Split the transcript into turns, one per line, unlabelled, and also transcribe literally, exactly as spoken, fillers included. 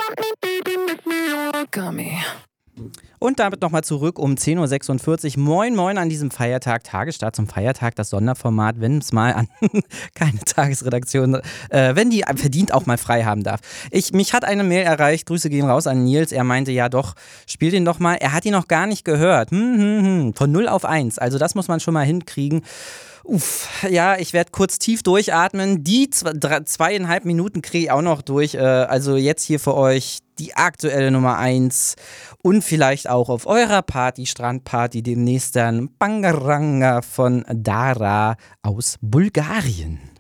Und damit nochmal zurück um zehn Uhr sechsundvierzig. Moin, moin an diesem Feiertag. Tagesstart zum Feiertag, das Sonderformat, wenn es mal an keine Tagesredaktion, äh, wenn die verdient auch mal frei haben darf. Ich, mich hat eine Mail erreicht, Grüße gehen raus an Nils. Er meinte, ja doch, spiel den doch mal. Er hat ihn noch gar nicht gehört. Hm, hm, hm. Von null auf eins. Also das muss man schon mal hinkriegen. Uff, ja, ich werde kurz tief durchatmen. Die zwei, drei, zweieinhalb Minuten kriege ich auch noch durch. Äh, also jetzt hier für euch die aktuelle Nummer eins und vielleicht auch auf eurer Party, Strandparty demnächst dann Bangaranga von Dara aus Bulgarien.